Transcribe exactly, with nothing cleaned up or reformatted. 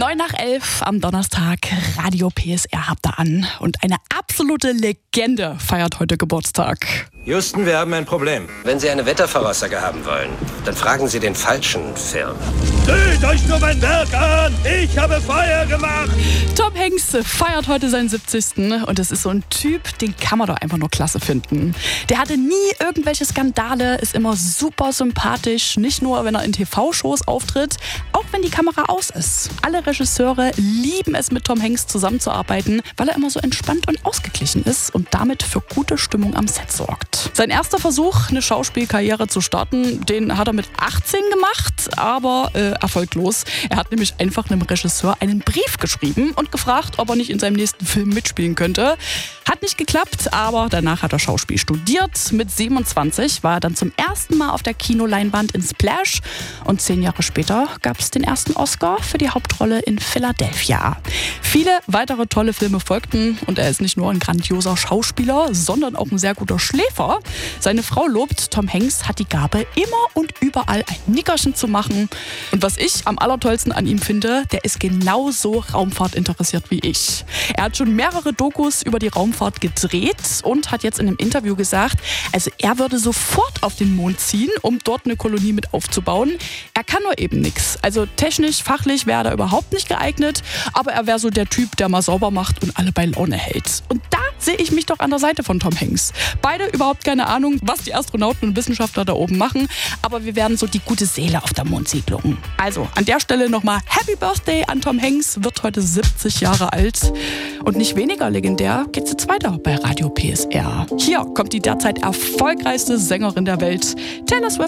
neun nach elf am Donnerstag, Radio P S R habt ihr an. Und eine absolute Legende feiert heute Geburtstag. Houston, wir haben ein Problem. Wenn Sie eine Wettervoraussage haben wollen, dann fragen Sie den falschen Firmen. Seht euch nur mein Werk an! Ich habe Feuer gemacht! Tom Hanks feiert heute seinen siebzigsten Und es ist so ein Typ, den kann man doch einfach nur klasse finden. Der hatte nie irgendwelche Skandale, ist immer super sympathisch. Nicht nur, wenn er in T V-Shows auftritt, auch wenn die Kamera aus ist. Alle Regisseure lieben es, mit Tom Hanks zusammenzuarbeiten, weil er immer so entspannt und ausgeglichen ist und damit für gute Stimmung am Set sorgt. Sein erster Versuch, eine Schauspielkarriere zu starten, den hat er mit achtzehn gemacht, aber äh, erfolglos. Er hat nämlich einfach einem Regisseur einen Brief geschrieben und gefragt, ob er nicht in seinem nächsten Film mitspielen könnte. Hat nicht geklappt, aber danach hat er Schauspiel studiert. Mit siebenundzwanzig war er dann zum ersten Mal auf der Kinoleinwand in Splash und zehn Jahre später gab es den ersten Oscar für die Hauptrolle in Philadelphia. Viele weitere tolle Filme folgten und er ist nicht nur ein grandioser Schauspieler, sondern auch ein sehr guter Schläfer. Seine Frau lobt, Tom Hanks hat die Gabe, immer und überall ein Nickerchen zu machen. Und was ich am allertollsten an ihm finde, der ist genauso Raumfahrt interessiert wie ich. Er hat schon mehrere Dokus über die Raumfahrt gedreht und hat jetzt in einem Interview gesagt, also er würde sofort auf den Mond ziehen, um dort eine Kolonie mit aufzubauen. Er kann nur eben nichts. Also technisch, fachlich wäre er da überhaupt nicht geeignet, aber er wäre so der Typ, der mal sauber macht und alle bei Laune hält. Und da sehe ich mich doch an der Seite von Tom Hanks. Beide überhaupt keine Ahnung, was die Astronauten und Wissenschaftler da oben machen, aber wir werden so die gute Seele auf der Mondsiedlung. Also an der Stelle nochmal Happy Birthday an Tom Hanks, wird heute siebzig Jahre alt. Und nicht weniger legendär geht's jetzt weiter bei Radio P S R. Hier kommt die derzeit erfolgreichste Sängerin der Welt, Taylor Swift.